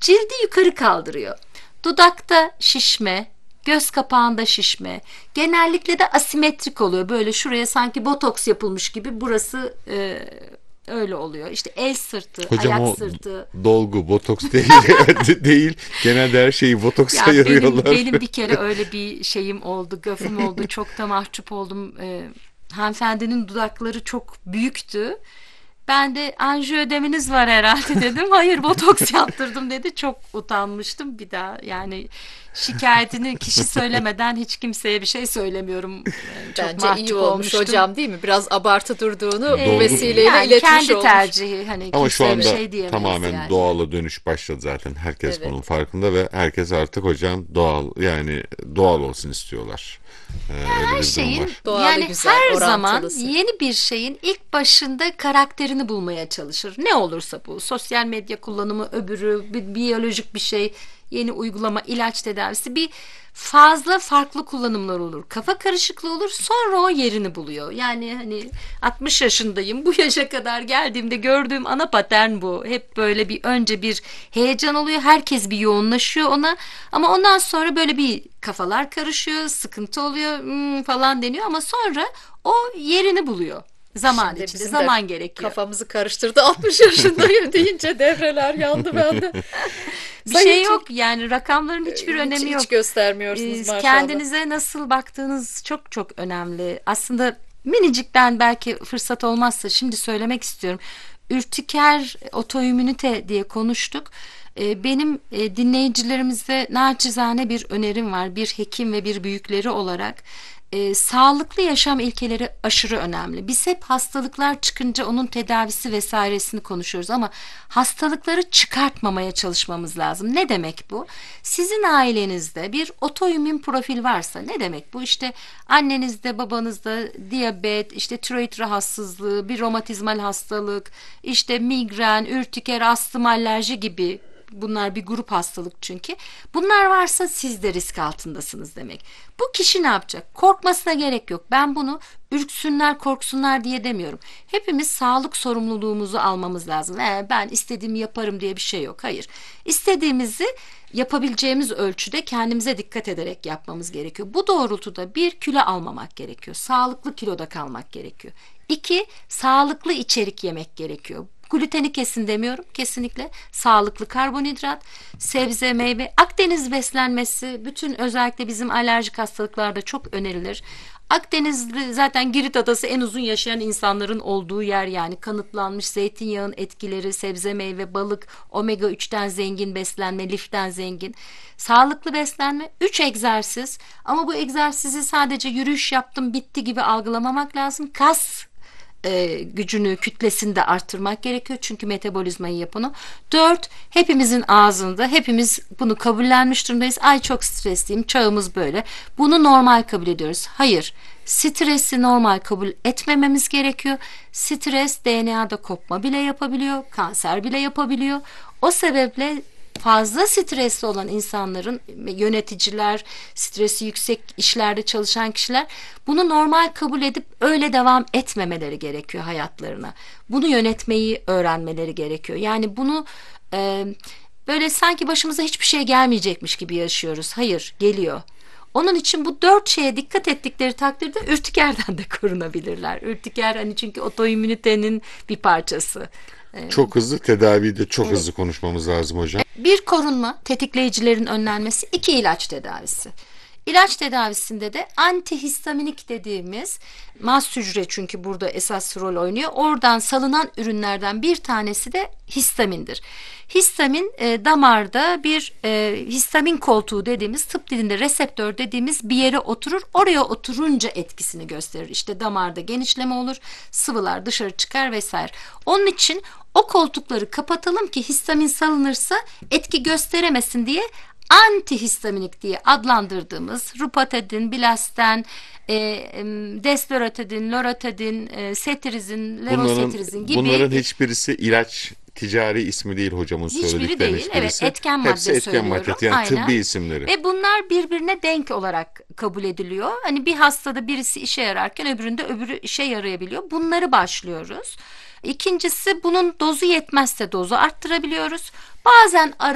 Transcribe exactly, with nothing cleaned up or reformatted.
cildi yukarı kaldırıyor. Dudakta şişme, göz kapağında şişme, genellikle de asimetrik oluyor. Böyle şuraya sanki botoks yapılmış gibi burası e, öyle oluyor. İşte el sırtı, Hocam ayak o sırtı. dolgu, botoks değil. değil. Genelde her şeyi botoksa Ya benim, yarıyorlar. benim bir kere öyle bir şeyim oldu, gafım oldu. Çok da mahcup oldum. Ee, hanımefendinin dudakları çok büyüktü. Ben de anjiyo ödemeniz var herhalde dedim. Hayır, botoks yaptırdım dedi. Çok utanmıştım bir daha. Yani şikayetini kişi söylemeden hiç kimseye bir şey söylemiyorum. Ee, Çok Bence iyi mahcup olmuş olmuştum. hocam, değil mi? Biraz abartı durduğunu Dolgu- bu vesileyle Yani iletmiş kendi olmuş. tercihi, hani Ama şu kimseye anda bir şey diyemeyiz tamamen yani. doğala dönüş başladı zaten. Herkes Evet. bunun farkında ve herkes artık hocam doğal, yani doğal olsun istiyorlar. Ee, öyle bir Her durum şeyin var. Doğalı yani güzel, her zaman orantılısı. yeni bir şeyin ilk başında karakterini bulmaya çalışır. Ne olursa bu. Sosyal medya kullanımı, öbürü, bi- biyolojik bir şey, yeni uygulama, ilaç tedavisi, bir fazla farklı kullanımlar olur. Kafa karışıklığı olur. Sonra o yerini buluyor. Yani hani altmış yaşındayım. Bu yaşa kadar geldiğimde gördüğüm ana patern bu. Hep böyle bir önce bir heyecan oluyor. Herkes bir yoğunlaşıyor ona. Ama ondan sonra böyle bir kafalar karışıyor. Sıkıntı oluyor hmm, falan deniyor. Ama sonra o yerini buluyor. Zaman Şimdi içinde. bizim de Zaman gerekiyor. Kafamızı karıştırdı. altmış yaşındayım deyince devreler yandı bende. Bir Sayın şey Çil- yok. Yani rakamların hiçbir hiç, önemi hiç yok. göstermiyorsunuz Ee, maşallah. Kendinize nasıl baktığınız çok çok önemli. Aslında minicik, ben belki fırsat olmazsa şimdi söylemek istiyorum. Ürtiker otoimmünite diye konuştuk. Ee, Benim e, dinleyicilerimize naçizane bir önerim var. Bir hekim ve bir büyükleri olarak. E, sağlıklı yaşam ilkeleri aşırı önemli. Biz hep hastalıklar çıkınca onun tedavisi vesairesini konuşuyoruz ama hastalıkları çıkartmamaya çalışmamız lazım. Ne demek bu? Sizin ailenizde bir otoimmün profil varsa, ne demek bu? İşte annenizde, babanızda diyabet, işte tiroid rahatsızlığı, bir romatizmal hastalık, işte migren, ürtiker, astım, alerji gibi. Bunlar bir grup hastalık çünkü. Bunlar varsa siz de risk altındasınız demek. Bu kişi ne yapacak? Korkmasına gerek yok. Ben bunu ürksünler, korksunlar diye demiyorum. Hepimiz sağlık sorumluluğumuzu almamız lazım. Ee, ben istediğimi yaparım diye bir şey yok. Hayır. İstediğimizi yapabileceğimiz ölçüde kendimize dikkat ederek yapmamız gerekiyor. Bu doğrultuda bir, kilo almamak gerekiyor. Sağlıklı kiloda kalmak gerekiyor. İki, sağlıklı içerik yemek gerekiyor. Gluteni kesin demiyorum. Kesinlikle sağlıklı karbonhidrat, sebze, meyve, Akdeniz beslenmesi, bütün özellikle bizim alerjik hastalıklarda çok önerilir. Akdeniz'de zaten Girit Adası en uzun yaşayan insanların olduğu yer, yani kanıtlanmış zeytinyağın etkileri, sebze, meyve, balık, omega üçten zengin beslenme, liften zengin. Sağlıklı beslenme, üç egzersiz, ama bu egzersizi sadece yürüyüş yaptım bitti gibi algılamamak lazım. Kas e, gücünü, kütlesini de arttırmak gerekiyor. Çünkü metabolizmayı yapan o. Dört, hepimizin ağzında, hepimiz bunu kabullenmiş durumdayız. Ay çok stresliyim, çağımız böyle. Bunu normal kabul ediyoruz. Hayır, stresi normal kabul etmememiz gerekiyor. Stres D N A'da kopma bile yapabiliyor, kanser bile yapabiliyor. O sebeple fazla stresli olan insanların, yöneticiler, stresi yüksek işlerde çalışan kişiler, bunu normal kabul edip öyle devam etmemeleri gerekiyor hayatlarına. Bunu yönetmeyi öğrenmeleri gerekiyor. Yani bunu e, böyle sanki başımıza hiçbir şey gelmeyecekmiş gibi yaşıyoruz. Hayır, geliyor. Onun için bu dört şeye dikkat ettikleri takdirde ürtikerden de korunabilirler. Ürtiker hani çünkü otoimmünitenin bir parçası. Çok hızlı tedaviyi de çok hızlı konuşmamız lazım hocam. Bir, korunma, tetikleyicilerin önlenmesi. İki, ilaç tedavisi. İlaç tedavisinde de antihistaminik dediğimiz, mast hücre çünkü burada esas rol oynuyor. Oradan salınan ürünlerden bir tanesi de histamindir. Histamin e, damarda bir e, histamin koltuğu dediğimiz, tıp dilinde reseptör dediğimiz bir yere oturur. Oraya oturunca etkisini gösterir. İşte damarda genişleme olur, sıvılar dışarı çıkar vesaire. Onun için o koltukları kapatalım ki histamin salınırsa etki gösteremesin diye antihistaminik diye adlandırdığımız rupatadin, bilasten, e, desloratadin, loratadin, e, cetirizin, Bunların, levocetirizin gibi. bunların hiçbirisi ilaç ticari ismi değil hocamın Hiçbiri söylediklerinin değil. hiçbirisi. Evet, etken Hepsi madde etken söylüyorum. madde, yani Aynen. tıbbi isimleri. Ve bunlar birbirine denk olarak kabul ediliyor. Hani bir hastada birisi işe yararken öbüründe öbürü işe yarayabiliyor. Bunları başlıyoruz. İkincisi, bunun dozu yetmezse dozu arttırabiliyoruz. Bazen ara